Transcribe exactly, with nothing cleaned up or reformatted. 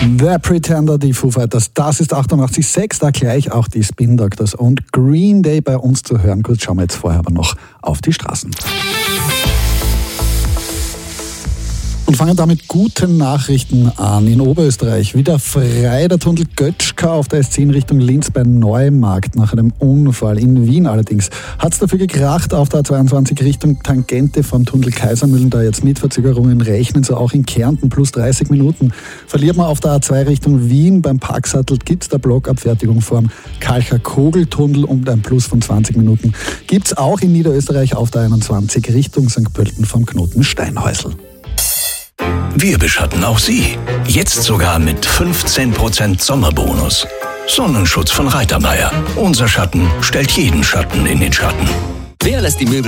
The Pretender, die Foo Fighters, das ist achtundachtzig Komma sechs, da gleich auch die Spin Doctors und Green Day bei uns zu hören. Kurz schauen wir jetzt vorher aber noch auf die Straßen. Und fangen damit guten Nachrichten an. In Oberösterreich wieder frei der Tunnel Götschka auf der S zehn Richtung Linz bei Neumarkt. Nach einem Unfall in Wien allerdings hat es dafür gekracht auf der A zweiundzwanzig Richtung Tangente vom Tunnel Kaisermühlen. Da jetzt mit Verzögerungen rechnen, so auch in Kärnten plus dreißig Minuten. Verliert man auf der A zwei Richtung Wien beim Parksattel, gibt es der Blockabfertigung vorm Kalcher Kogeltunnel um ein Plus von zwanzig Minuten. Gibt es auch in Niederösterreich auf der einundzwanzig Richtung Sankt Pölten vom Knoten Steinhäusl. Wir beschatten auch Sie. Jetzt sogar mit fünfzehn Prozent Sommerbonus. Sonnenschutz von Reitermeier. Unser Schatten stellt jeden Schatten in den Schatten. Wer lässt die Möbel